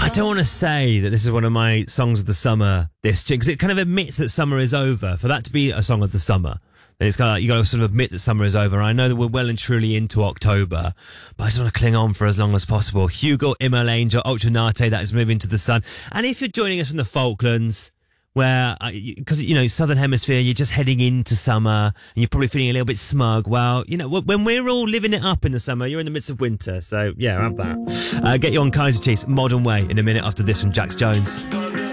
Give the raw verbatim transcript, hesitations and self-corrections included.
I don't want to say that this is one of my songs of the summer this because it kind of admits that summer is over. For that to be a song of the summer, then it's kind of like you got to sort of admit that summer is over. I know that we're well and truly into October, but I just want to cling on for as long as possible. Hugo Imolangel, Ultra Nate, that is moving to the sun. And if you're joining us from the Falklands, where, because, you know, Southern Hemisphere, you're just heading into summer and you're probably feeling a little bit smug. Well, you know, when we're all living it up in the summer, you're in the midst of winter. So, yeah, have that. Uh, get you on Kaiser Chiefs, Modern Way, in a minute after this from Jax Jones.